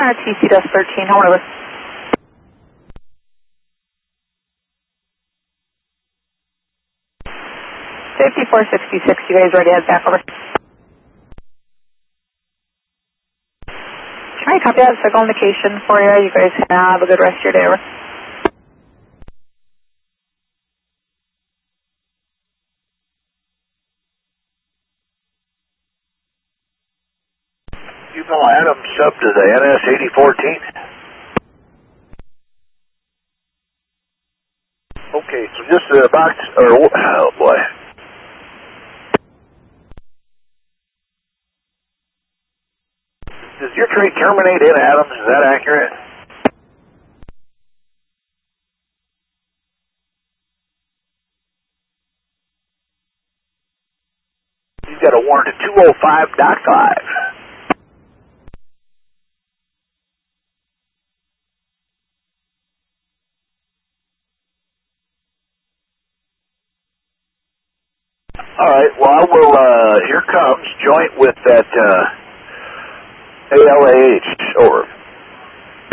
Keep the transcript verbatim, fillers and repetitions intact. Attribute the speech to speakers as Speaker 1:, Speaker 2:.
Speaker 1: Uh, T C Dust thirteen, how over? fifty-four sixty-six, you guys ready to head back over? Alright, copy that. Signal indication for you. You guys have a good rest of your day, over.
Speaker 2: Juvenile Adams sub to the N S eighty fourteen. Okay, so just the box, or, oh boy. Does your trade terminate in Adams? Is that accurate? You've got a warrant at two oh five dot five. All right, well, I will, uh, here comes joint with that, uh, A L A H, over.